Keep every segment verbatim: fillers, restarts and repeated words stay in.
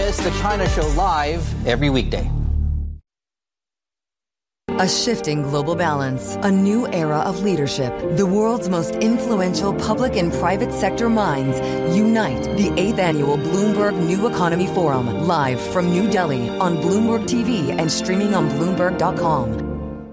miss the China Show live every weekday. A shifting global balance, a new era of leadership. The world's most influential public and private sector minds unite. The eighth annual Bloomberg New Economy Forum, live from New Delhi on Bloomberg T V and streaming on Bloomberg dot com.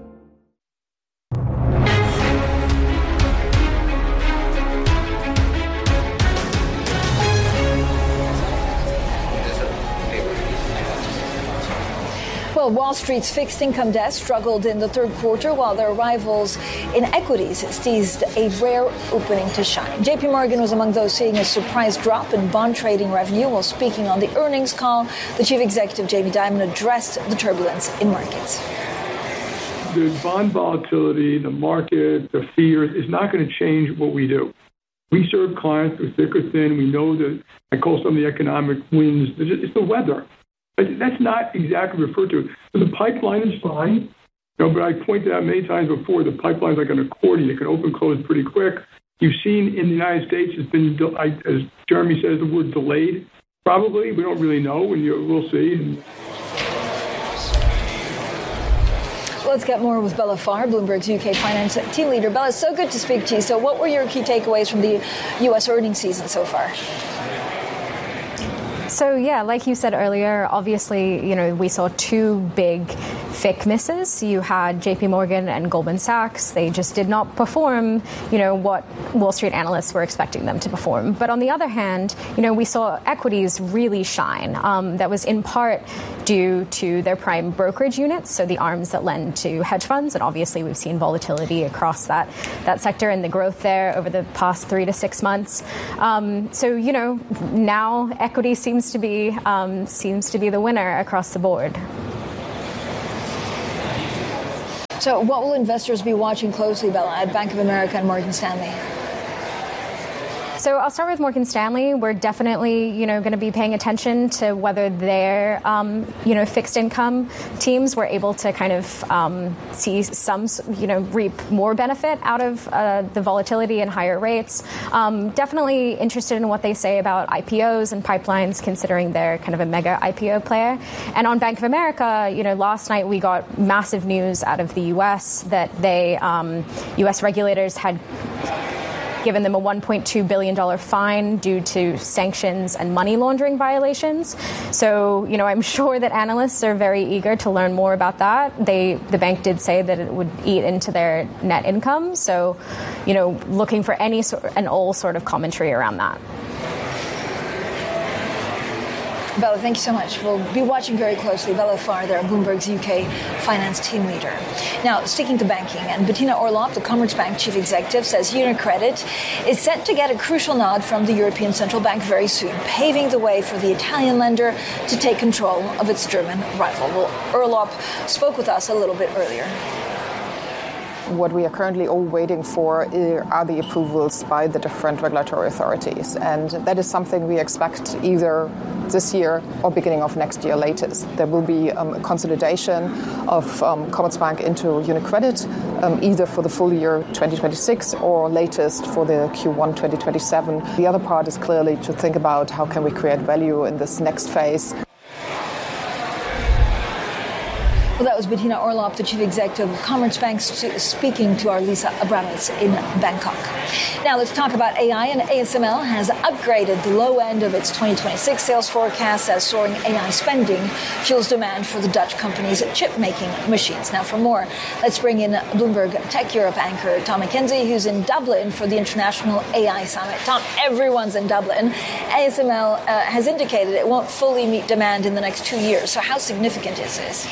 Well, Wall Street's fixed income desk struggled in the third quarter while their rivals in equities seized a rare opening to shine. J P Morgan was among those seeing a surprise drop in bond trading revenue. While speaking on the earnings call, the chief executive, Jamie Dimon, addressed the turbulence in markets. The bond volatility, the market, the fears is not going to change what we do. We serve clients through thick or thin. We know that I call some of the economic winds. It's the weather. That's not exactly referred to. So the pipeline is fine, you know, but I pointed out many times before, the pipeline is like an accordion. It can open, close pretty quick. You've seen in the United States, it's been, as Jeremy says, the word delayed. Probably. We don't really know, and you, we'll see. Let's get more with Bella Farr, Bloomberg's U K finance team leader. Bella, it's so good to speak to you. So what were your key takeaways from the U S earnings season so far? So, yeah, like you said earlier, obviously, you know, we saw two big F I C misses. You had J P Morgan and Goldman Sachs. They just did not perform, you know, what Wall Street analysts were expecting them to perform. But on the other hand, you know, we saw equities really shine. Um, that was in part due to their prime brokerage units, so the arms that lend to hedge funds. And obviously, we've seen volatility across that, that sector and the growth there over the past three to six months. Um, so, you know, now equity seems to be um, seems to be the winner across the board. So what will investors be watching closely, Bella, at Bank of America and Morgan Stanley? So I'll start with Morgan Stanley. We're definitely, you know, going to be paying attention to whether their, um, you know, fixed income teams were able to kind of um, see some, you know, reap more benefit out of uh, the volatility and higher rates. Um, definitely interested in what they say about I P Os and pipelines, considering they're kind of a mega I P O player. And on Bank of America, you know, last night we got massive news out of the U S that they, um, U S regulators had given them a one point two billion dollars fine due to sanctions and money laundering violations. So, you know, I'm sure that analysts are very eager to learn more about that. They, the bank did say that it would eat into their net income. So, you know, looking for any sort and all sort of commentary around that. Bella, thank you so much. We'll be watching very closely. Bella Farr, there, Bloomberg's U K finance team leader. Now, sticking to banking, and Bettina Orlopp, the Commerzbank chief executive, says UniCredit is set to get a crucial nod from the European Central Bank very soon, paving the way for the Italian lender to take control of its German rival. Well, Orlopp spoke with us a little bit earlier. What we are currently all waiting for are the approvals by the different regulatory authorities. And that is something we expect either this year or beginning of next year latest. There will be um, a consolidation of um, Commerzbank into UniCredit, um, either for the full year twenty twenty-six or latest for the Q one twenty twenty-seven. The other part is clearly to think about how can we create value in this next phase. Well, that was Bettina Orlopp, the chief executive of Commerzbank, speaking to our Lisa Abramovitz in Bangkok. Now let's talk about A I, and A S M L has upgraded the low end of its twenty twenty-six sales forecast as soaring A I spending fuels demand for the Dutch company's chip-making machines. Now for more, let's bring in Bloomberg Tech Europe anchor Tom McKenzie, who's in Dublin for the International A I Summit. Tom, everyone's in Dublin. A S M L uh, has indicated it won't fully meet demand in the next two years. So how significant is this?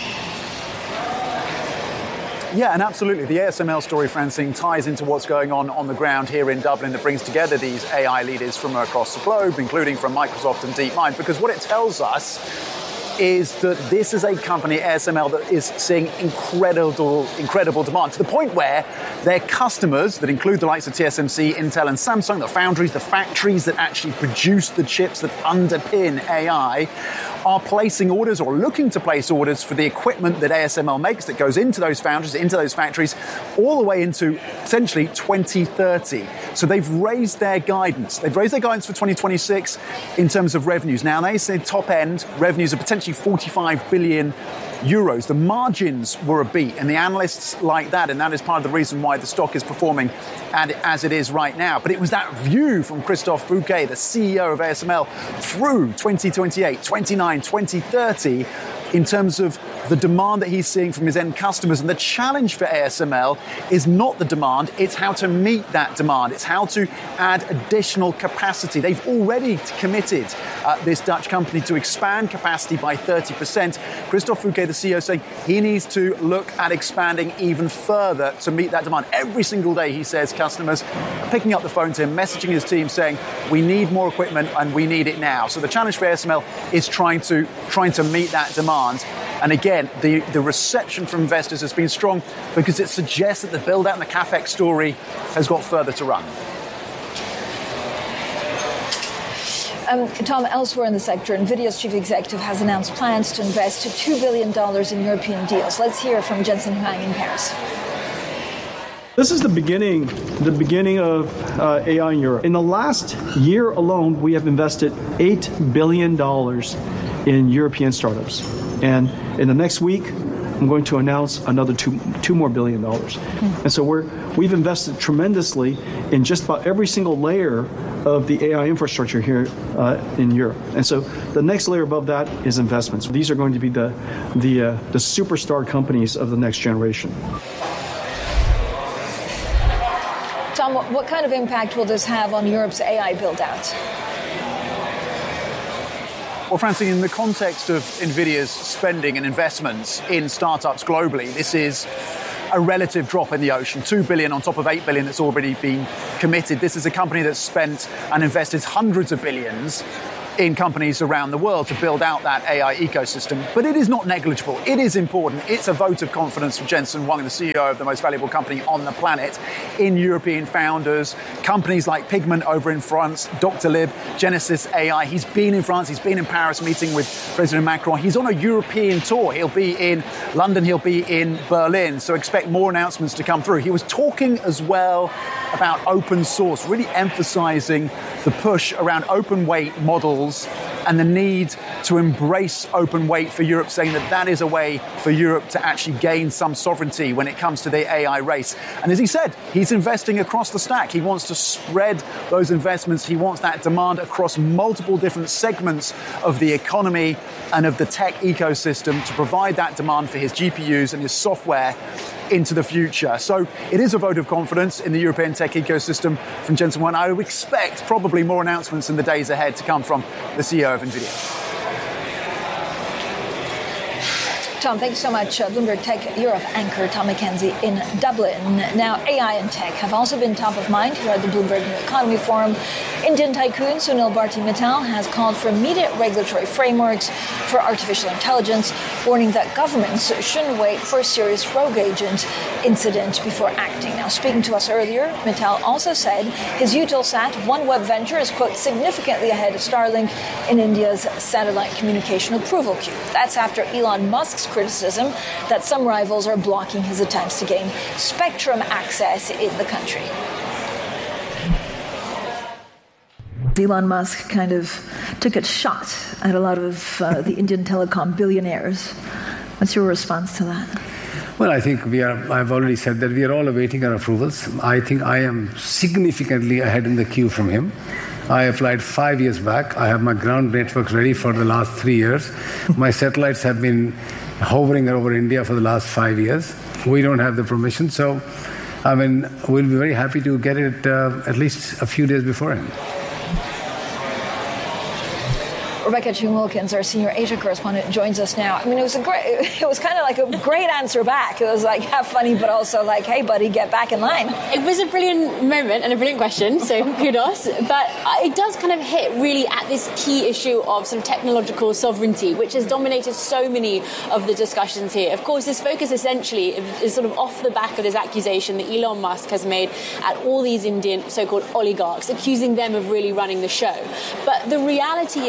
Yeah, and absolutely. The A S M L story, Francine, ties into what's going on on the ground here in Dublin that brings together these A I leaders from across the globe, including from Microsoft and DeepMind, because what it tells us is that this is a company, A S M L, that is seeing incredible, incredible demand to the point where their customers, that include the likes of T S M C, Intel and Samsung, the foundries, the factories that actually produce the chips that underpin A I, are placing orders or looking to place orders for the equipment that A S M L makes that goes into those foundries, into those factories, all the way into essentially twenty thirty. So they've raised their guidance. They've raised their guidance for twenty twenty-six in terms of revenues. Now, they say top end revenues are potentially forty-five billion euros. The margins were a beat, and the analysts like that, and that is part of the reason why the stock is performing as it is right now. But it was that view from Christophe Fouquet, the C E O of A S M L, through twenty twenty-eight, twenty-nine, twenty thirty, in terms of the demand that he's seeing from his end customers. And the challenge for A S M L is not the demand, it's how to meet that demand. It's how to add additional capacity. They've already committed, uh, this Dutch company, to expand capacity by thirty percent. Christophe Fouquet, the C E O, saying he needs to look at expanding even further to meet that demand. Every single day, he says, customers are picking up the phone to him, messaging his team saying, we need more equipment and we need it now. So the challenge for A S M L is trying to, trying to meet that demand. And again, the, the reception from investors has been strong because it suggests that the build-out and the CapEx story has got further to run. Um, Tom, elsewhere in the sector, NVIDIA's chief executive has announced plans to invest two billion dollars in European deals. Let's hear from Jensen Huang in Paris. This is the beginning, the beginning of uh, A I in Europe. In the last year alone, we have invested eight billion dollars in European startups. And in the next week, I'm going to announce another two, two more billion dollars. Mm. And so we're, we've invested tremendously in just about every single layer of the A I infrastructure here uh, in Europe. And so the next layer above that is investments. These are going to be the, the, uh, the superstar companies of the next generation. Tom, what, what kind of impact will this have on Europe's A I build-out? Well, Francine, in the context of NVIDIA's spending and investments in startups globally, this is a relative drop in the ocean. two billion dollars on top of eight billion dollars that's already been committed. This is a company that's spent and invested hundreds of billions in companies around the world to build out that A I ecosystem. But it is not negligible. It is important. It's a vote of confidence for Jensen Huang, the C E O of the most valuable company on the planet, in European founders, companies like Pigment over in France, Doctolib, Genesis A I. He's been in France. He's been in Paris meeting with President Macron. He's on a European tour. He'll be in London. He'll be in Berlin. So expect more announcements to come through. He was talking as well about open source, really emphasizing the push around open weight models and the need to embrace open weight for Europe, saying that that is a way for Europe to actually gain some sovereignty when it comes to the A I race. And as he said, he's investing across the stack. He wants to spread those investments. He wants that demand across multiple different segments of the economy and of the tech ecosystem to provide that demand for his G P Us and his software into the future. So it is a vote of confidence in the European tech ecosystem from Jensen Huang. I would expect probably more announcements in the days ahead to come from the C E O of NVIDIA. Tom, thank you so much. Uh, Bloomberg Tech Europe anchor Tom McKenzie in Dublin. Now, A I and tech have also been top of mind here at the Bloomberg New Economy Forum. Indian tycoon Sunil Bharti Mittal has called for immediate regulatory frameworks for artificial intelligence, warning that governments shouldn't wait for a serious rogue agent incident before acting. Now, speaking to us earlier, Mittal also said his Eutelsat OneWeb venture is, quote, significantly ahead of Starlink in India's satellite communication approval queue. That's after Elon Musk's criticism that some rivals are blocking his attempts to gain spectrum access in the country. Elon Musk kind of took a shot at a lot of uh, the Indian telecom billionaires. What's your response to that? Well, I think we are, I've already said that we are all awaiting our approvals. I think I am significantly ahead in the queue from him. I applied five years back. I have my ground networks ready for the last three years. My satellites have been hovering over India for the last five years. We don't have the permission, so I mean, we'll be very happy to get it uh, at least a few days beforehand. Rebecca Chung-Wilkins, our senior Asia correspondent, joins us now. I mean, it was a great, it was kind of like a great answer back. It was like half funny, but also like, hey, buddy, get back in line. It was a brilliant moment and a brilliant question, so kudos. But it does kind of hit really at this key issue of sort of technological sovereignty, which has dominated so many of the discussions here. Of course, this focus essentially is sort of off the back of this accusation that Elon Musk has made at all these Indian so-called oligarchs, accusing them of really running the show. But the reality is that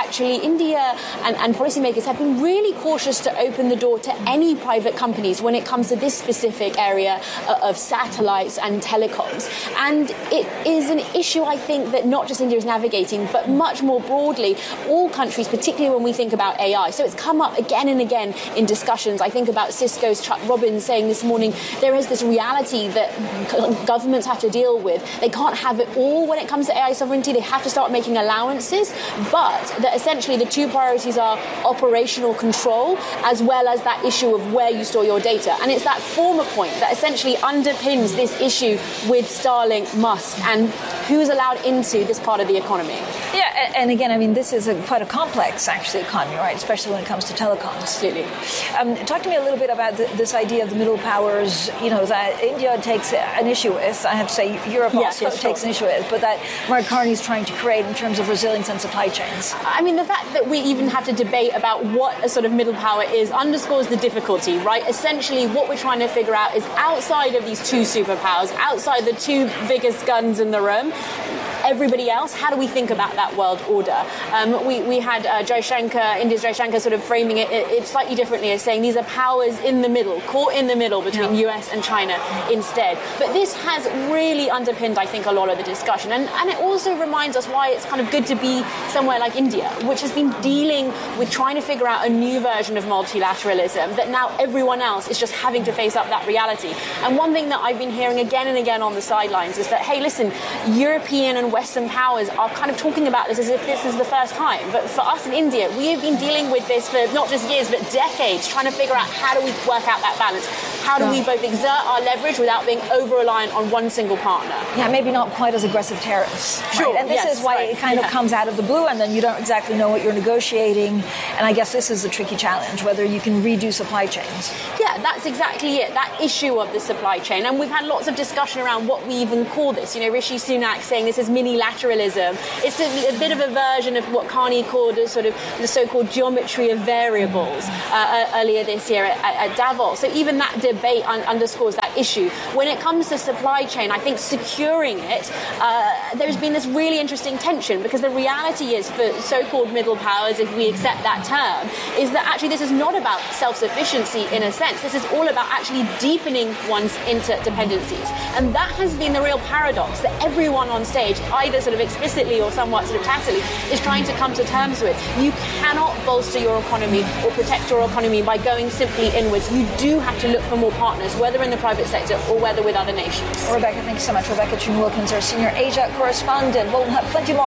actually India and, and policymakers have been really cautious to open the door to any private companies when it comes to this specific area of satellites and telecoms. And it is an issue, I think, that not just India is navigating, but much more broadly, all countries, particularly when we think about A I. So it's come up again and again in discussions. I think about Cisco's Chuck Robbins saying this morning, there is this reality that governments have to deal with. They can't have it all when it comes to A I sovereignty. They have to start making allowances, but that essentially the two priorities are operational control as well as that issue of where you store your data. And it's that former point that essentially underpins this issue with Starlink, Musk, and who's allowed into this part of the economy. Yeah, and again, I mean, this is a, quite a complex, actually, economy, right, especially when it comes to telecoms. Absolutely. Um, talk to me a little bit about the, this idea of the middle powers, you know, that India takes an issue with, I have to say Europe yeah, also yeah, takes sure. an issue with, but that Mark Carney is trying to create in terms of resilience and supply chains. I mean, the fact that we even have to debate about what a sort of middle power is underscores the difficulty, right? Essentially, what we're trying to figure out is outside of these two superpowers, outside the two biggest guns in the room, everybody else, how do we think about that world order? Um, we, we had uh, Jaishankar, India's Jaishankar sort of framing it, it, it slightly differently as saying these are powers in the middle, caught in the middle between yeah. U S and China instead. But this has really underpinned, I think, a lot of the discussion. And, and it also reminds us why it's kind of good to be somewhere like India, which has been dealing with trying to figure out a new version of multilateralism that now everyone else is just having to face up that reality. And one thing that I've been hearing again and again on the sidelines is that, hey, listen, European and Western powers are kind of talking about this as if this is the first time. But for us in India, we have been dealing with this for not just years, but decades, trying to figure out how do we work out that balance? How do yeah. we both exert our leverage without being over-reliant on one single partner? Yeah, maybe not quite as aggressive tariffs. Sure, right? And this yes, is why right. it kind yeah. of comes out of the blue, and then you don't exactly know what you're negotiating. And I guess this is the tricky challenge, whether you can redo supply chains. Yeah, that's exactly it, that issue of the supply chain. And we've had lots of discussion around what we even call this. You know, Rishi Sunak saying this is mini-lateralism. It's a, a bit of a version of what Carney called a sort of the so-called geometry of variables uh, earlier this year at, at Davos. So even that debate un- underscores that issue. When it comes to supply chain, I think securing it, uh, there's been this really interesting tension, because the reality is for so-called middle powers, if we accept that term, is that actually this is not about self-sufficiency in a sense. This is all about actually deepening one's interdependencies. And that has been the real paradox that everyone on stage, either sort of explicitly or somewhat sort of tacitly, is trying to come to terms with. You cannot bolster your economy or protect your economy by going simply inwards. You do have to look for more partners, whether in the private sector or whether with other nations. Rebecca, thank you so much. Rebecca Chun Wilkins, our senior Asia correspondent. We'll have plenty more